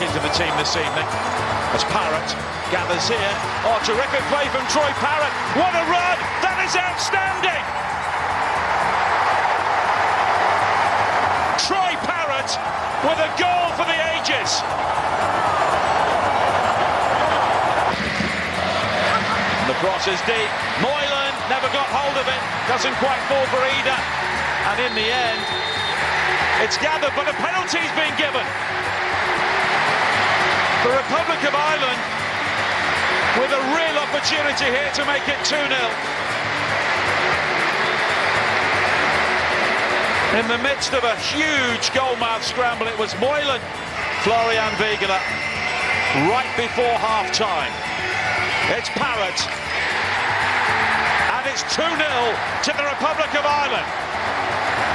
into the team this evening. As Parrott gathers here. Oh, terrific play from Troy Parrott. What a run! That is outstanding! Troy Parrott with a goal for the ages. The cross is deep. Moylan never got hold of it. Doesn't quite fall for Ida. And in the end, it's gathered, but a penalty's been given. The Republic of Ireland with a real opportunity here to make it 2-0. In the midst of a huge goalmouth scramble, it was Moylan, Florian Wegeler, right before half-time. It's Parrott, and it's 2-0 to the Republic of Ireland.